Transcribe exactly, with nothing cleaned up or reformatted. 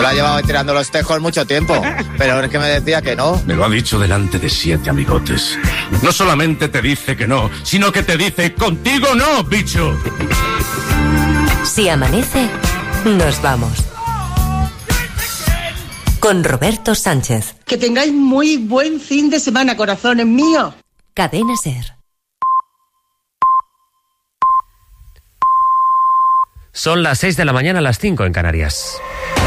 la llevaba tirando los tejos mucho tiempo, pero es que me decía que no. Me lo ha dicho delante de siete amigotes. No solamente te dice que no, sino que te dice contigo no, bicho. Si amanece, nos vamos. Con Roberto Sánchez. Que tengáis muy buen fin de semana, corazones míos. Cadena SER. Son las seis de la mañana, las cinco en Canarias.